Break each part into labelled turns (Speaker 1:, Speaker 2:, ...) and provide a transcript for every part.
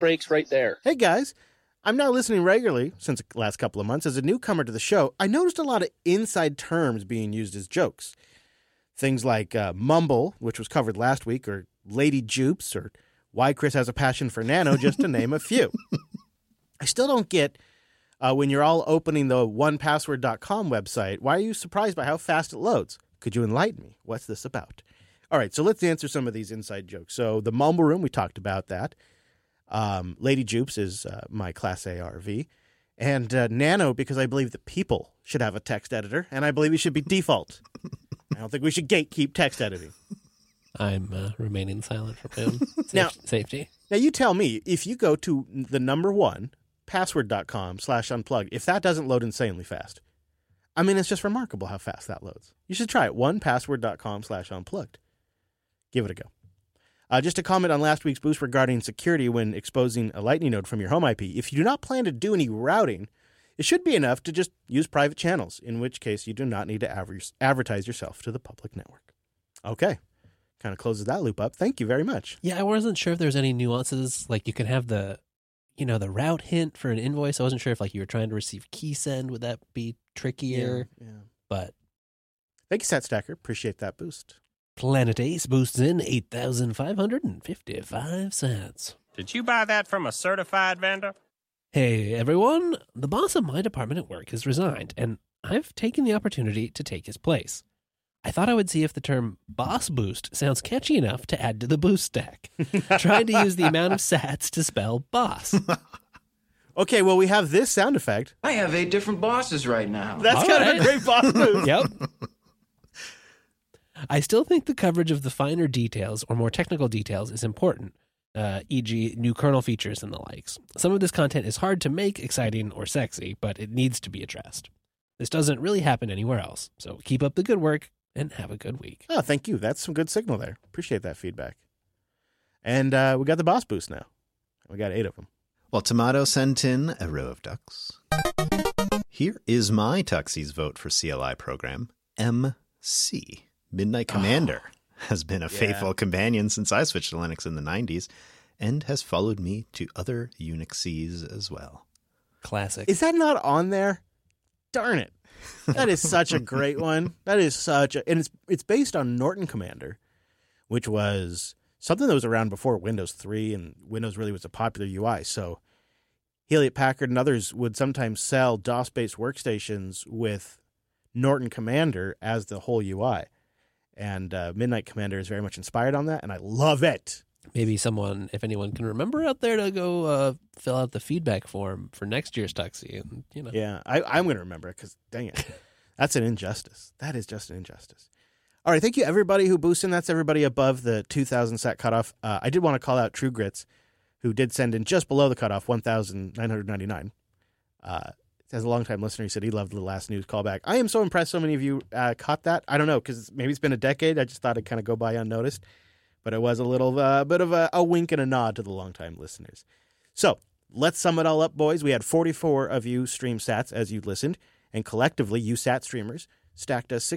Speaker 1: breaks right there.
Speaker 2: Hey, guys. I'm now listening regularly, since the last couple of months, as a newcomer to the show. I noticed a lot of inside terms being used as jokes. Things like mumble, which was covered last week, or lady jupes, or why Chris has a passion for Nano, just to name a few. I still don't get, when you're all opening the onepassword.com website, why are you surprised by how fast it loads? Could you enlighten me? What's this about? All right, so let's answer some of these inside jokes. So the mumble room, we talked about that. Lady Jupes is my Class A RV. And Nano, because I believe that people should have a text editor, and I believe it should be default. I don't think we should gatekeep text editing.
Speaker 3: I'm remaining silent for my own safety.
Speaker 2: Now, you tell me, if you go to the number one, password.com/unplug, if that doesn't load insanely fast, I mean, it's just remarkable how fast that loads. You should try it, onepassword.com/unplugged. Give it a go. Just a comment on last week's boost regarding security when exposing a Lightning node from your home IP. If you do not plan to do any routing, it should be enough to just use private channels, in which case you do not need to advertise yourself to the public network. Okay. Kind of closes that loop up. Thank you very much.
Speaker 3: Yeah, I wasn't sure if there's any nuances. Like you can have the route hint for an invoice. I wasn't sure if you were trying to receive key send. Would that be trickier?
Speaker 2: Yeah.
Speaker 3: But
Speaker 2: thank you, SatStacker. Appreciate that boost.
Speaker 3: Planet Ace boosts in 8,555 cents.
Speaker 4: Did you buy that from a certified vendor?
Speaker 3: Hey, everyone. The boss of my department at work has resigned, and I've taken the opportunity to take his place. I thought I would see if the term boss boost sounds catchy enough to add to the boost stack. Trying to use the amount of sats to spell boss.
Speaker 2: Okay, well, we have this sound effect.
Speaker 5: I have 8 different bosses right now.
Speaker 2: That's kind of a great boss boost.
Speaker 3: Yep. I still think the coverage of the finer details or more technical details is important, e.g. new kernel features and the likes. Some of this content is hard to make exciting or sexy, but it needs to be addressed. This doesn't really happen anywhere else, so keep up the good work and have a good week.
Speaker 2: Oh, thank you. That's some good signal there. Appreciate that feedback. And we got the boss boost now. We got 8 of them.
Speaker 6: Well, Tomato sent in a row of ducks. Here is my Tuxie's vote for CLI program, MC. Midnight Commander has been a faithful companion since I switched to Linux in the 90s and has followed me to other Unixes as well.
Speaker 3: Classic.
Speaker 2: Is that not on there? Darn it. That is such a great one. That is such a... And it's based on Norton Commander, which was something that was around before Windows 3, and Windows really was a popular UI. So Hewlett-Packard and others would sometimes sell DOS-based workstations with Norton Commander as the whole UI. And Midnight Commander is very much inspired on that, and I love it.
Speaker 3: Maybe someone, if anyone can remember out there, to go fill out the feedback form for next year's Tuxie. And,
Speaker 2: Yeah, I'm going to remember it because, dang it, that's an injustice. That is just an injustice. All right, thank you, everybody who boosted in. That's everybody above the 2,000 sat cutoff. I did want to call out True Grits, who did send in just below the cutoff, 1,999. As a longtime listener, he said he loved the last news callback. I am so impressed so many of you caught that. I don't know, because maybe it's been a decade. I just thought it'd kind of go by unnoticed. But it was a little bit of a wink and a nod to the longtime listeners. So let's sum it all up, boys. We had 44 of you stream sats as you listened, and collectively, you sat streamers stacked us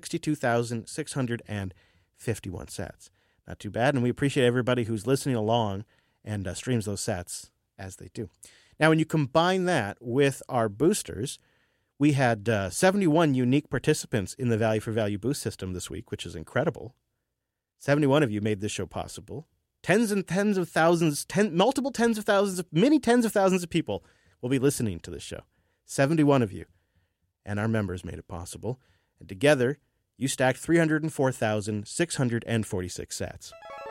Speaker 2: 62,651 sats. Not too bad, and we appreciate everybody who's listening along and streams those sats as they do. Now, when you combine that with our boosters, we had 71 unique participants in the Value for Value boost system this week, which is incredible. 71 of you made this show possible. Tens and tens of thousands, multiple tens of thousands, many tens of thousands of people will be listening to this show. 71 of you and our members made it possible. And together, you stacked 304,646 sats.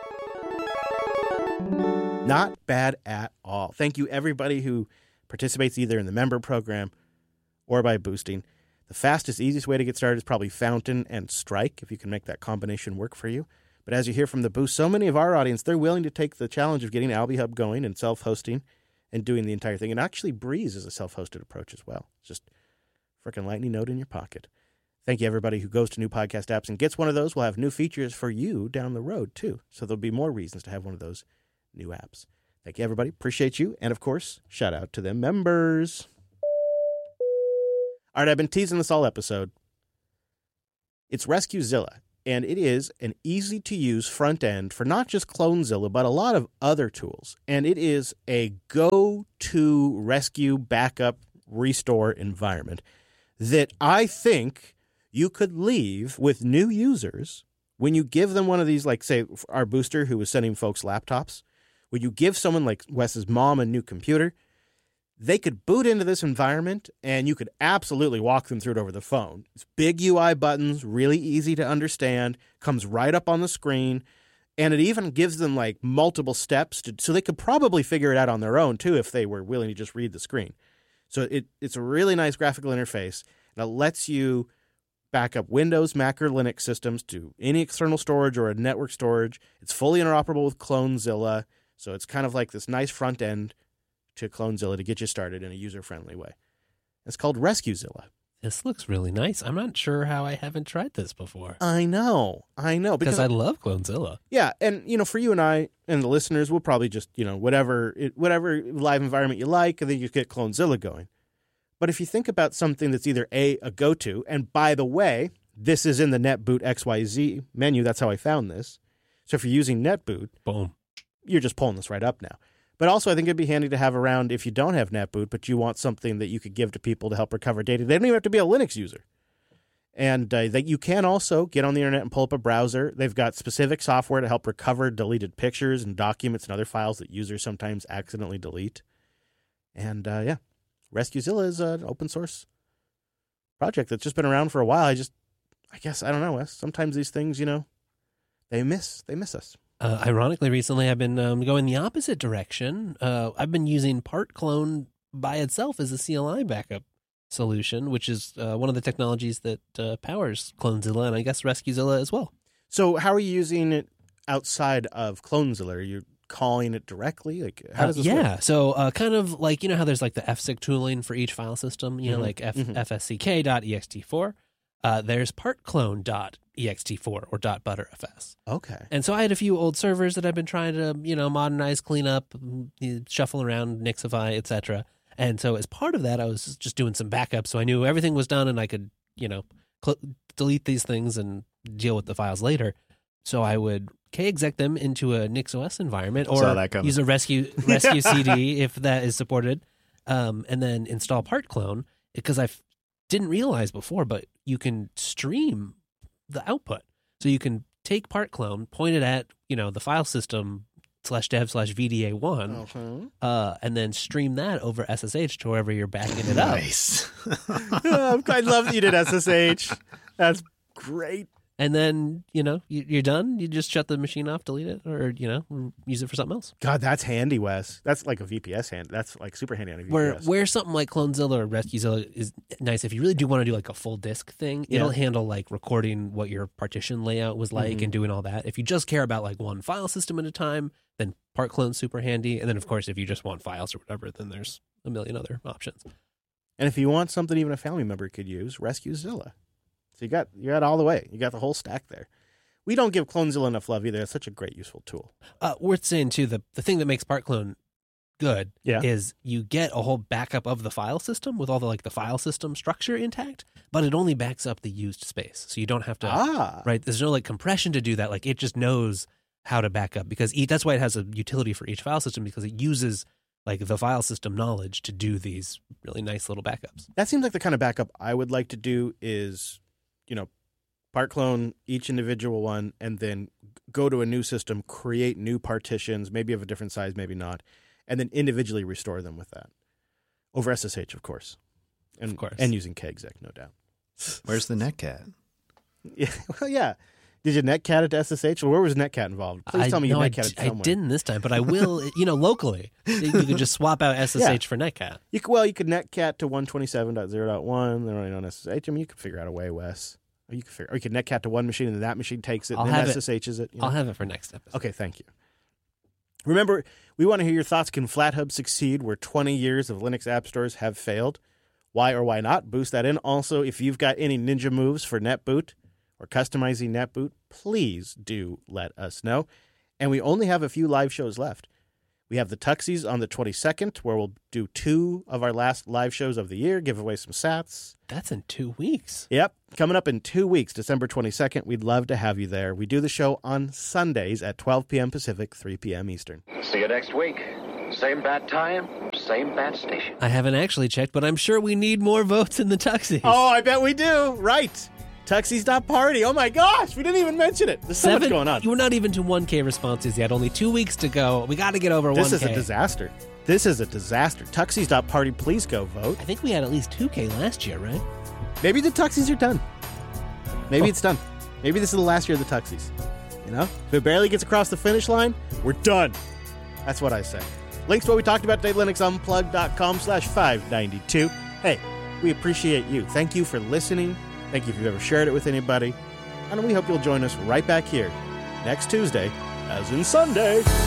Speaker 2: Not bad at all. Thank you, everybody who participates either in the member program or by boosting. The fastest, easiest way to get started is probably Fountain and Strike, if you can make that combination work for you. But as you hear from the boost, so many of our audience, they're willing to take the challenge of getting AlbiHub going and self-hosting and doing the entire thing. And actually, Breeze is a self-hosted approach as well. It's just freaking Lightning node in your pocket. Thank you, everybody who goes to new podcast apps and gets one of those. We'll have new features for you down the road, too. So there'll be more reasons to have one of those new apps. Thank you, everybody. Appreciate you. And, of course, shout out to them members. All right, I've been teasing this all episode. It's RescueZilla. and it is an easy-to-use front end for not just Clonezilla, but a lot of other tools. And it is a go-to rescue, backup, restore environment that I think you could leave with new users when you give them one of these, like, say, our booster who was sending folks laptops. When you give someone like Wes's mom a new computer, they could boot into this environment and you could absolutely walk them through it over the phone. It's big UI buttons, really easy to understand, comes right up on the screen, and it even gives them like multiple steps so they could probably figure it out on their own too if they were willing to just read the screen. So it's a really nice graphical interface, and it lets you back up Windows, Mac, or Linux systems to any external storage or a network storage. It's fully interoperable with Clonezilla, so it's kind of like this nice front end to Clonezilla to get you started in a user-friendly way. It's called RescueZilla.
Speaker 3: This looks really nice. I'm not sure how I haven't tried this before.
Speaker 2: I know.
Speaker 3: Because I love Clonezilla.
Speaker 2: Yeah, and, for you and I and the listeners, we'll probably just, whatever live environment you like, and then you get Clonezilla going. But if you think about something that's either a go-to, and by the way, this is in the NetBoot XYZ menu. That's how I found this. So if you're using NetBoot,
Speaker 3: boom,
Speaker 2: you're just pulling this right up now. But also, I think it'd be handy to have around if you don't have NetBoot, but you want something that you could give to people to help recover data. They don't even have to be a Linux user. And that you can also get on the internet and pull up a browser. They've got specific software to help recover deleted pictures and documents and other files that users sometimes accidentally delete. And RescueZilla is an open source project that's just been around for a while. I guess, I don't know, Wes. Sometimes these things, they miss us.
Speaker 3: Ironically, recently I've been going the opposite direction. I've been using PartClone by itself as a CLI backup solution, which is one of the technologies that powers Clonezilla and I guess RescueZilla as well.
Speaker 2: So how are you using it outside of Clonezilla? Are you calling it directly? Like, how does this work?
Speaker 3: So kind of like, how there's like the FSIC tooling for each file system, like fsck.ext4. There's partclone.ext4 or .butterfs.
Speaker 2: Okay.
Speaker 3: And so I had a few old servers that I've been trying to, modernize, clean up, shuffle around, Nixify, etc. And so as part of that, I was just doing some backups, so I knew everything was done and I could, delete these things and deal with the files later. So I would kexec them into a NixOS environment or use a rescue CD if that is supported, and then install partclone because I didn't realize before, but you can stream the output. So you can take partclone, point it at, the file system /dev/VDA1, and then stream that over SSH to wherever you're backing it up.
Speaker 2: Nice. I love that you did SSH. That's great.
Speaker 3: And then, you're done. You just shut the machine off, delete it, or, use it for something else.
Speaker 2: God, that's handy, Wes. That's like a VPS hand. That's like super handy on a VPS.
Speaker 3: Where something like Clonezilla or RescueZilla is nice, if you really do want to do like a full disk thing, it'll handle like recording what your partition layout was like and doing all that. If you just care about like one file system at a time, then partclone's super handy. And then, of course, if you just want files or whatever, then there's a million other options.
Speaker 2: And if you want something even a family member could use, RescueZilla. So you got all the way. You got the whole stack there. We don't give Clonezilla enough love either. It's such a great, useful tool.
Speaker 3: Worth saying, too, the thing that makes partclone good is you get a whole backup of the file system with all the file system structure intact, but it only backs up the used space. So you don't have to, right? There's no compression to do that. Like it just knows how to back up because that's why it has a utility for each file system because it uses the file system knowledge to do these really nice little backups.
Speaker 2: That seems like the kind of backup I would like to do is, partclone each individual one and then go to a new system, create new partitions, maybe of a different size, maybe not, and then individually restore them with that. Over SSH, of course. And using kexec, no doubt.
Speaker 6: Where's the netcat?
Speaker 2: Yeah, well, yeah. Did you netcat it to SSH? Or where was netcat involved? Please tell me you netcat it somewhere.
Speaker 3: I didn't this time, but I will, locally. You could just swap out SSH for netcat.
Speaker 2: You could netcat to 127.0.1. They're running on SSH. I mean, you could figure out a way, Wes. Or you could netcat to one machine and then that machine takes it and then SSHs it.
Speaker 3: I'll have it for next episode.
Speaker 2: Okay, thank you. Remember, we want to hear your thoughts. Can FlatHub succeed where 20 years of Linux app stores have failed? Why or why not? Boost that in. Also, if you've got any ninja moves for NetBoot or customizing NetBoot, please do let us know. And we only have a few live shows left. We have the Tuxies on the 22nd, where we'll do 2 of our last live shows of the year, give away some sats.
Speaker 3: That's in 2 weeks.
Speaker 2: Yep, coming up in 2 weeks, December 22nd. We'd love to have you there. We do the show on Sundays at 12 p.m. Pacific, 3 p.m. Eastern.
Speaker 1: See you next week. Same bat time, same bat station.
Speaker 3: I haven't actually checked, but I'm sure we need more votes in the Tuxies.
Speaker 2: Oh, I bet we do. Right. Tuxies.party. Oh my gosh, we didn't even mention it. There's so much going on.
Speaker 3: We're not even to 1K responses yet. Only 2 weeks to go. We got to get over 1K.
Speaker 2: This is a disaster. This is a disaster. Tuxies.party, please go vote.
Speaker 3: I think we had at least 2K last year, right?
Speaker 2: Maybe the Tuxies are done. Maybe it's done. Maybe this is the last year of the Tuxies. You know? If it barely gets across the finish line, we're done. That's what I say. Links to what we talked about today, linuxunplugged.com/592. Hey, we appreciate you. Thank you for listening. Thank you if you've ever shared it with anybody. And we hope you'll join us right back here next Tuesday, as in Sunday.